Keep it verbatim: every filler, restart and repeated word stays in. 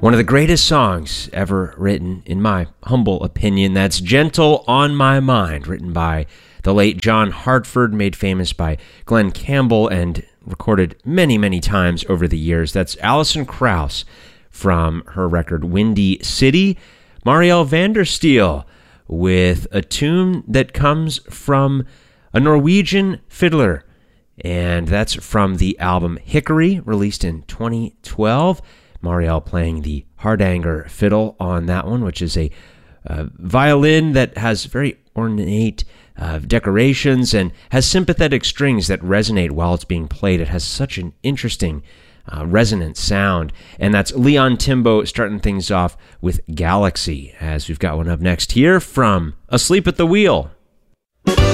One of the greatest songs ever written, in my humble opinion. That's Gentle on My Mind, written by the late John Hartford, made famous by Glenn Campbell, and recorded many, many times over the years. That's Alison Krauss from her record Windy City. Marielle Vandersteel with a tune that comes from a Norwegian fiddler, and that's from the album Hickory, released in twenty twelve. Marielle playing the Hardanger fiddle on that one, which is a uh, violin that has very ornate uh, decorations and has sympathetic strings that resonate while it's being played. It has such an interesting uh, resonant sound. And that's Leon Timbo starting things off with Galaxy, as we've got one up next here from Asleep at the Wheel.